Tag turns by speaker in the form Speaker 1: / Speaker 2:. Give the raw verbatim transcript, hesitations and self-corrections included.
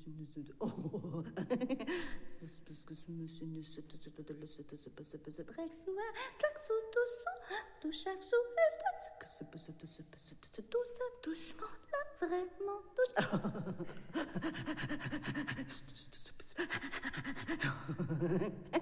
Speaker 1: Oh, parce que ce monsieur ne se passe pas bref, slack sous tout son, tout chaque sous que se passe tout se passe tout ça doucement là vraiment doucement.